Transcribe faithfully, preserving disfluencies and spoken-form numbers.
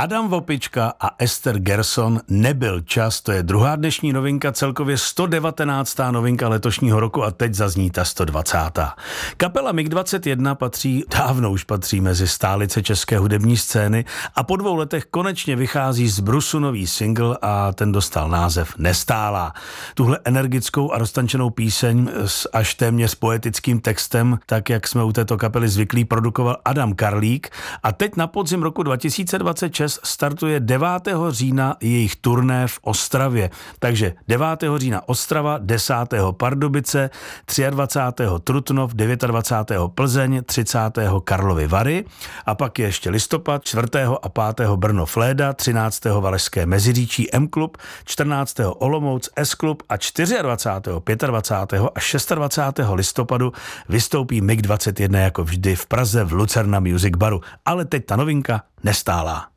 Adam Vopička a Ester Gerson, Nebyl čas, to je druhá dnešní novinka, celkově sto devatenáctá novinka letošního roku a teď zazní ta sto dvacátá Kapela mig dvacet jedna patří, dávno už patří mezi stálice české hudební scény a po dvou letech konečně vychází z brusu nový single a ten dostal název Nestálá. Tuhle energickou a roztančenou píseň s až téměř poetickým textem, tak jak jsme u této kapely zvyklí, produkoval Adam Karlík a teď na podzim roku dva tisíce dvacet šest startuje devátého října jejich turné v Ostravě. Takže devátého října Ostrava, desátého Pardubice, dvacátého třetího Trutnov, dvacátého devátého Plzeň, třicátého Karlovy Vary a pak je ještě listopad, čtvrtého a pátého Brno Fléda, třináctého Valašské Meziříčí M-klub, čtrnáctého Olomouc S-klub a dvacátého čtvrtého, dvacátého pátého a dvacátého šestého listopadu vystoupí mig dvacet jedna jako vždy v Praze v Lucerna Music Baru. Ale teď ta novinka Nestálá.